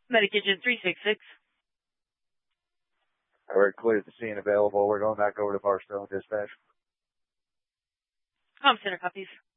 Medication 366. All right, clear the scene available. We're going back over to Barstow Dispatch. Center copies.